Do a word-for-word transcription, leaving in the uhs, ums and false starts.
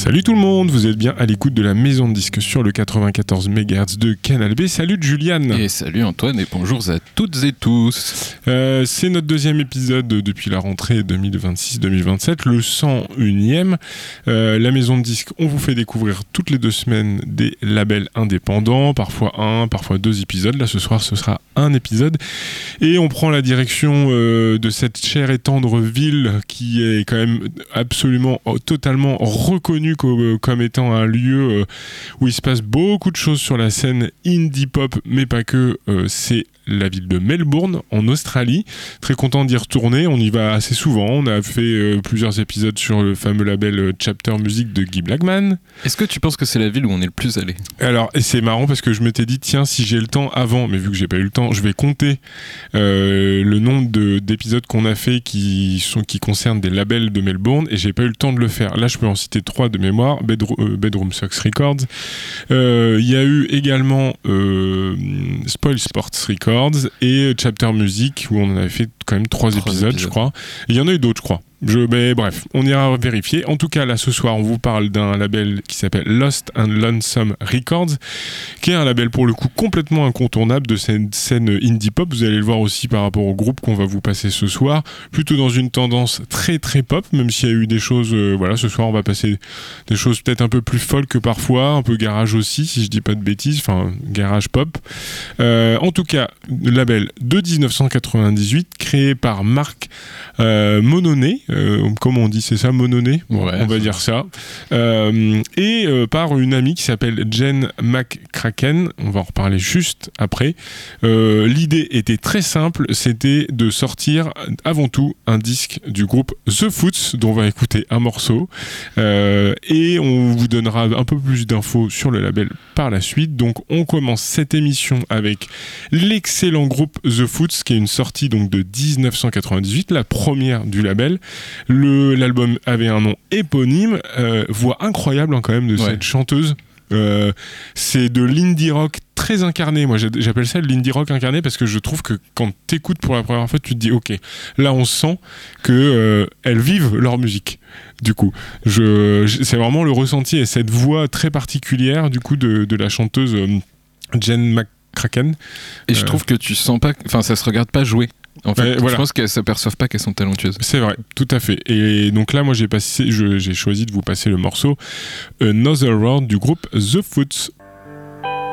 Salut tout le monde, vous êtes bien à l'écoute de la Maison de Disques sur le quatre-vingt-quatorze mégahertz de Canal B. Salut Juliane. Et salut Antoine et bonjour à toutes et tous. Euh, c'est notre deuxième épisode depuis la rentrée deux mille vingt-six deux mille vingt-sept, le cent unième. Euh, la Maison de Disques, on vous fait découvrir toutes les deux semaines des labels indépendants, parfois un, parfois deux épisodes. Là ce soir ce sera un épisode. Et on prend la direction euh, de cette chère et tendre ville qui est quand même absolument, totalement reconnue comme, comme étant un lieu euh, où il se passe beaucoup de choses sur la scène indie pop, mais pas que. Euh, c'est la ville de Melbourne en Australie. Très content d'y retourner, on y va assez souvent. On a fait euh, plusieurs épisodes sur le fameux label euh, Chapter Music de Guy Blackman. Est-ce que tu penses que c'est la ville où on est le plus allé ? Alors, et c'est marrant parce que je m'étais dit, tiens, si j'ai le temps avant, mais vu que j'ai pas eu le temps, je vais compter euh, le nombre de, d'épisodes qu'on a fait qui, sont, qui concernent des labels de Melbourne, et j'ai pas eu le temps de le faire. Là, je peux en citer trois de mémoire. Bedroom, euh, Bedroom Sox Records. Il euh, y a eu également euh, Spoil Sports Records et Chapter Music, où on en avait fait quand même trois, trois épisodes, épisodes, je crois. Il y en a eu d'autres, je crois. Je, mais bref, on ira vérifier. En tout cas, là, ce soir, on vous parle d'un label qui s'appelle Lost and Lonesome Records, qui est un label, pour le coup, complètement incontournable de cette scène indie pop. Vous allez le voir aussi par rapport au groupe qu'on va vous passer ce soir. Plutôt dans une tendance très, très pop, même s'il y a eu des choses... Euh, voilà, ce soir, on va passer des choses peut-être un peu plus folk que parfois, un peu garage aussi, si je dis pas de bêtises, enfin, garage pop. Euh, en tout cas, le label de dix-neuf cent quatre-vingt-dix-huit, créé par Marc euh, Mononet, Euh, comment on dit, c'est ça, Mononet, bon, ouais, on va dire ça, euh, et euh, par une amie qui s'appelle Jen McCracken. On va en reparler juste après. Euh, l'idée était très simple, c'était de sortir avant tout un disque du groupe The Foots, dont on va écouter un morceau, euh, et on vous donnera un peu plus d'infos sur le label par la suite. Donc on commence cette émission avec l'excellent groupe The Foots, qui est une sortie donc de dix-neuf cent quatre-vingt-dix-huit, la première du label. Le, l'album avait un nom éponyme, euh, voix incroyable hein, quand même de ouais. cette chanteuse. Euh, c'est de l'indie rock très incarné. Moi j'appelle ça de l'indie rock incarné parce que je trouve que quand t'écoutes pour la première fois, tu te dis ok, là on sent que euh, elles vivent leur musique. Du coup, je, je, c'est vraiment le ressenti et cette voix très particulière du coup de, de la chanteuse euh, Jen McCracken. Et euh, je trouve que tu sens pas, enfin ça se regarde pas jouer. En fait, ouais, voilà. Je pense qu'elles s'aperçoivent pas qu'elles sont talentueuses. C'est vrai, tout à fait. Et donc là, moi, j'ai, passé, je, j'ai choisi de vous passer le morceau Another World du groupe The Foots.